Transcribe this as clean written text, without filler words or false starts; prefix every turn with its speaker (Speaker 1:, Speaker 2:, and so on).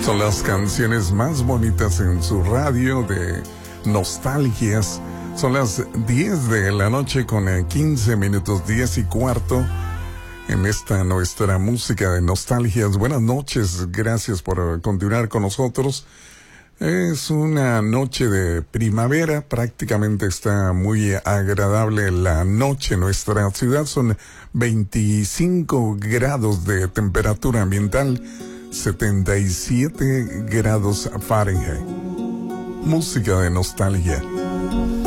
Speaker 1: Son las canciones más bonitas en su radio de nostalgias. Son las 10 de la noche con 15 minutos, 10 y cuarto. En esta nuestra música de nostalgias. Buenas noches, gracias por continuar con nosotros. Es una noche de primavera, prácticamente está muy agradable la noche en nuestra ciudad. Son 25 grados de temperatura ambiental, 77 grados Fahrenheit. Música de nostalgia.